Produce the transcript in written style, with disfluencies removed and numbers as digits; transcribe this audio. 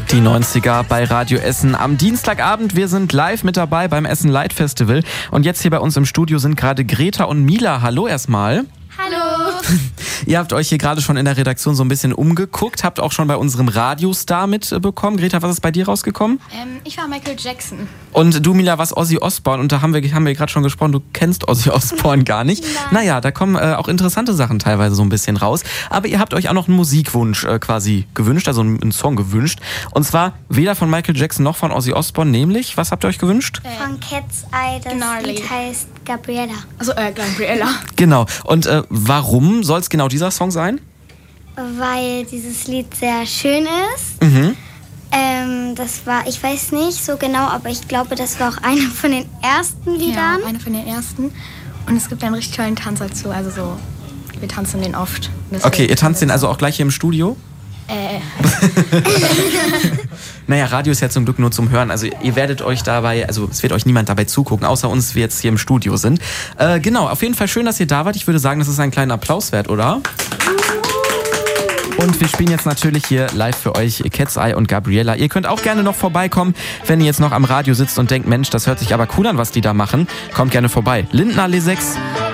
Die 90er bei Radio Essen am Dienstagabend. Wir sind live mit dabei beim Essen Light Festival. Und jetzt hier bei uns im Studio sind gerade Greta und Mila. Hallo erstmal. Hallo. Ihr habt euch hier gerade schon in der Redaktion so ein bisschen umgeguckt, habt auch schon bei unserem Radiostar mitbekommen. Greta, was ist bei dir rausgekommen? Ich war Michael Jackson. Und du, Mila, warst Ozzy Osbourne. Und da haben wir gerade schon gesprochen, du kennst Ozzy Osbourne gar nicht. Naja, da kommen auch interessante Sachen teilweise so ein bisschen raus. Aber ihr habt euch auch noch einen Musikwunsch quasi gewünscht, also einen Song gewünscht. Und zwar weder von Michael Jackson noch von Ozzy Osbourne, nämlich, was habt ihr euch gewünscht? Von Cat's Eye, das Lied heißt Gabriella. Also Gabriella. Genau. Und warum soll es genau dieser Song sein? Weil dieses Lied sehr schön ist. Mhm. Das war, ich weiß nicht so genau, aber ich glaube, das war auch einer von den ersten Liedern. Ja, einer von den ersten. Und es gibt einen richtig tollen Tanz dazu. Also so, wir tanzen den oft. Okay, ihr tanzt den also auch gleich hier im Studio? Naja, Radio ist ja zum Glück nur zum Hören. Also ihr werdet euch dabei, also es wird euch niemand dabei zugucken, außer uns, wir jetzt hier im Studio sind. Genau, auf jeden Fall schön, dass ihr da wart. Ich würde sagen, das ist einen kleinen Applaus wert, oder? Und wir spielen jetzt natürlich hier live für euch Cat's Eye und Gabriella. Ihr könnt auch gerne noch vorbeikommen, wenn ihr jetzt noch am Radio sitzt und denkt, Mensch, das hört sich aber cool an, was die da machen. Kommt gerne vorbei. Lindenallee 6.